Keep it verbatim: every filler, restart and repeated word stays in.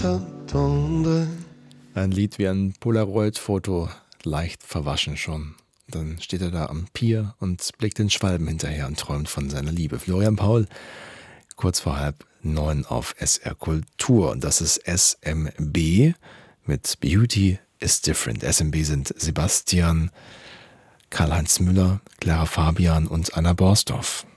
Ein Lied wie ein Polaroid-Foto, leicht verwaschen schon. Dann steht er da am Pier und blickt den Schwalben hinterher und träumt von seiner Liebe. Florian Paul, kurz vor halb neun auf S R Kultur. Und das ist S M B mit Beauty is Different. S M B sind Sebastian, Karl-Heinz Müller, Clara Fabian und Anna Borsdorf.